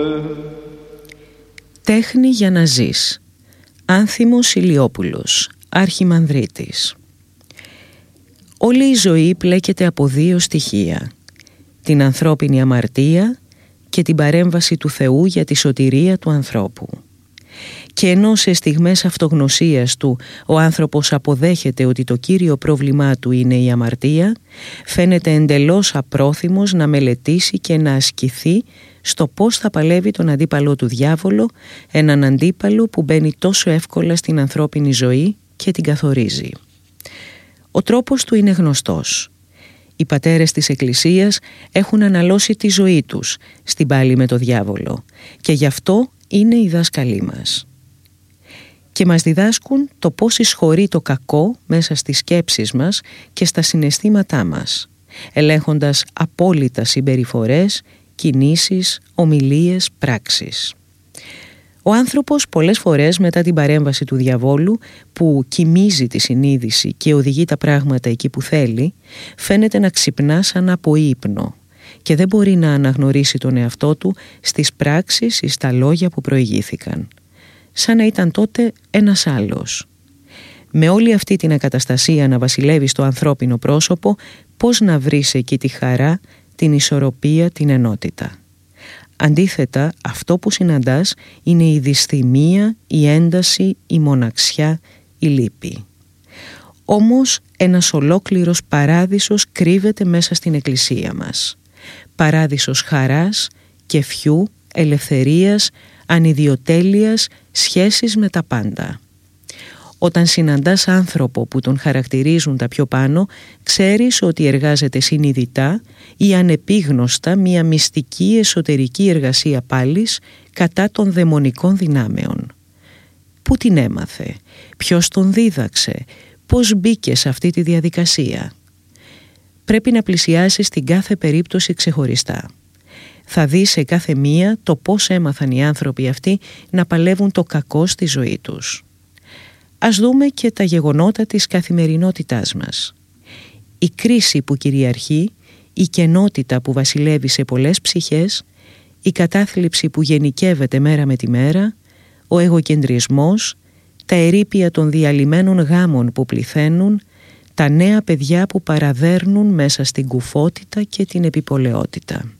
Τέχνη για να ζεις. Άνθιμος Ηλιόπουλος, Αρχιμανδρίτης. Όλη η ζωή πλέκεται από δύο στοιχεία: την ανθρώπινη αμαρτία και την παρέμβαση του Θεού για τη σωτηρία του ανθρώπου. Και ενώ σε στιγμές αυτογνωσίας του ο άνθρωπος αποδέχεται ότι το κύριο πρόβλημά του είναι η αμαρτία, φαίνεται εντελώς απρόθυμος να μελετήσει και να ασκηθεί στο πώς θα παλεύει τον αντίπαλο του διάβολο, έναν αντίπαλο που μπαίνει τόσο εύκολα στην ανθρώπινη ζωή και την καθορίζει. Ο τρόπος του είναι γνωστός. Οι πατέρες της Εκκλησίας έχουν αναλώσει τη ζωή τους στην πάλη με το διάβολο και γι' αυτό είναι οι δάσκαλοι μας. Και μας διδάσκουν το πώς εισχωρεί το κακό μέσα στις σκέψεις μας και στα συναισθήματά μας, ελέγχοντας απόλυτα συμπεριφορές, κινήσεις, ομιλίες, πράξεις. Ο άνθρωπος πολλές φορές μετά την παρέμβαση του διαβόλου, που κοιμίζει τη συνείδηση και οδηγεί τα πράγματα εκεί που θέλει, φαίνεται να ξυπνά σαν από ύπνο και δεν μπορεί να αναγνωρίσει τον εαυτό του στις πράξεις ή στα λόγια που προηγήθηκαν, σαν να ήταν τότε ένας άλλος. Με όλη αυτή την ακαταστασία να βασιλεύει στο ανθρώπινο πρόσωπο, πώς να βρεις εκεί τη χαρά, την ισορροπία, την ενότητα? Αντίθετα, αυτό που συναντάς είναι η δυσθυμία, η ένταση, η μοναξιά, η λύπη. Όμως ένας ολόκληρος παράδεισος κρύβεται μέσα στην Εκκλησία μας. Παράδεισος χαράς, κεφιού, ελευθερίας, ανιδιοτέλειας, σχέσεις με τα πάντα. Όταν συναντάς άνθρωπο που τον χαρακτηρίζουν τα πιο πάνω, ξέρεις ότι εργάζεται συνειδητά ή ανεπίγνωστα μια μυστική εσωτερική εργασία πάλης κατά των δαιμονικών δυνάμεων. Πού την έμαθε, ποιος τον δίδαξε, πώς μπήκε σε αυτή τη διαδικασία? Πρέπει να πλησιάσεις την κάθε περίπτωση ξεχωριστά. Θα δεις σε κάθε μία το πώς έμαθαν οι άνθρωποι αυτοί να παλεύουν το κακό στη ζωή τους. Ας δούμε και τα γεγονότα της καθημερινότητάς μας. Η κρίση που κυριαρχεί, η κενότητα που βασιλεύει σε πολλές ψυχές, η κατάθλιψη που γενικεύεται μέρα με τη μέρα, ο εγωκεντρισμός, τα ερείπια των διαλυμένων γάμων που πληθαίνουν, τα νέα παιδιά που παραδέρνουν μέσα στην κουφότητα και την επιπολαιότητα.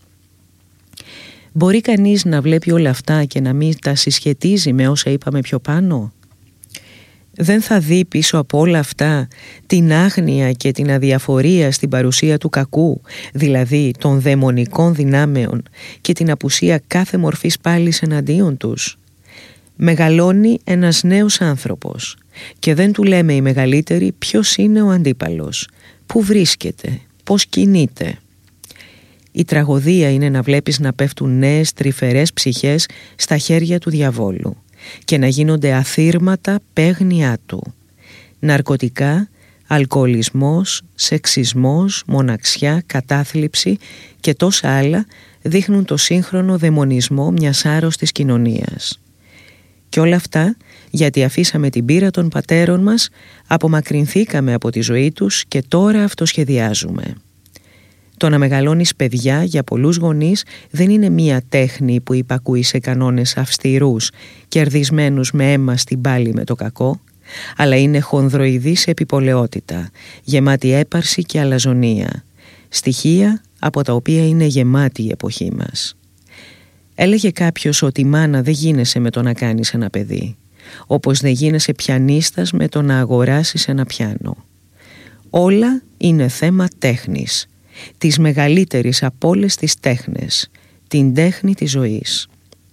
Μπορεί κανείς να βλέπει όλα αυτά και να μην τα συσχετίζει με όσα είπαμε πιο πάνω? Δεν θα δει πίσω από όλα αυτά την άγνοια και την αδιαφορία στην παρουσία του κακού, δηλαδή των δαιμονικών δυνάμεων, και την απουσία κάθε μορφής πάλης εναντίον τους? Μεγαλώνει ένας νέος άνθρωπος και δεν του λέμε οι μεγαλύτεροι ποιος είναι ο αντίπαλος, πού βρίσκεται, πώς κινείται. Η τραγωδία είναι να βλέπεις να πέφτουν νέες τρυφερές ψυχές στα χέρια του διαβόλου και να γίνονται αθήρματα παίγνιά του. Ναρκωτικά, αλκοολισμός, σεξισμός, μοναξιά, κατάθλιψη και τόσα άλλα δείχνουν το σύγχρονο δαιμονισμό μιας άρρωστης κοινωνίας. Και όλα αυτά γιατί αφήσαμε την πείρα των πατέρων μας, απομακρυνθήκαμε από τη ζωή τους και τώρα αυτοσχεδιάζουμε. Το να μεγαλώνεις παιδιά για πολλούς γονείς δεν είναι μία τέχνη που υπακούει σε κανόνες αυστηρούς, κερδισμένους με αίμα στην πάλη με το κακό, αλλά είναι χονδροειδής επιπολαιότητα, γεμάτη έπαρση και αλαζονία, στοιχεία από τα οποία είναι γεμάτη η εποχή μας. Έλεγε κάποιος ότι μάνα δεν γίνεσαι με το να κάνεις ένα παιδί, όπως δεν γίνεσαι πιανίστας με το να αγοράσεις ένα πιάνο. Όλα είναι θέμα τέχνης, της μεγαλύτερης από όλες τις τέχνες, την τέχνη της ζωής.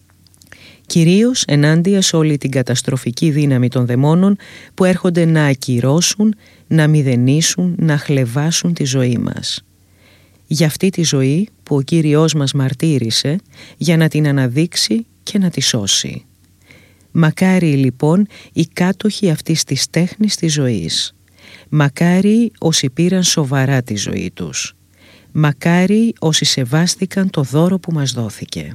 Κυρίως ενάντια σε όλη την καταστροφική δύναμη των δαιμόνων που έρχονται να ακυρώσουν, να μηδενίσουν, να χλεβάσουν τη ζωή μας. Για αυτή τη ζωή που ο Κύριος μας μαρτύρησε για να την αναδείξει και να τη σώσει. Μακάρι λοιπόν οι κάτοχοι αυτής της τέχνης της ζωής. Μακάρι όσοι πήραν σοβαρά τη ζωή τους. Μακάρι όσοι σεβάστηκαν το δώρο που μας δόθηκε.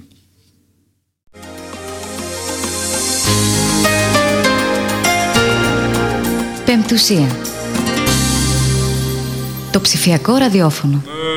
Πεμπτουσία. Το ψηφιακό ραδιόφωνο.